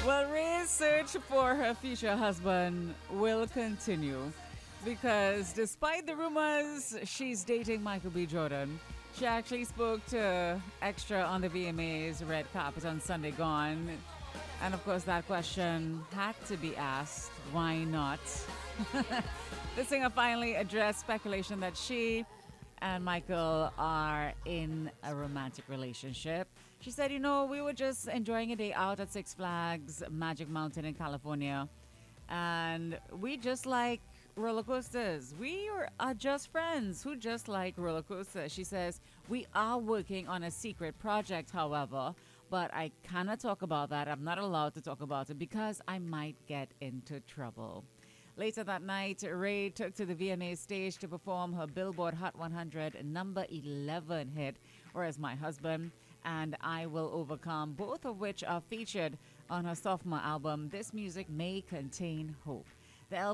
Well, Ray's search for her future husband will continue because despite the rumors she's dating Michael B. Jordan, she actually spoke to Extra on the VMA's red carpet on Sunday gone. And of course, that question had to be asked, why not? The singer finally addressed speculation that she and Michael are in a romantic relationship. She said, we were just enjoying a day out at Six Flags Magic Mountain in California. And we just like roller coasters. Are just friends who just like roller coasters. She says, we are working on a secret project, however, but I cannot talk about that. I'm not allowed to talk about it because I might get into trouble. Later that night, Ray took to the VMA stage to perform her Billboard Hot 100 number 11 hit, Where's My Husband and I Will Overcome, both of which are featured on her sophomore album, This Music May Contain Hope.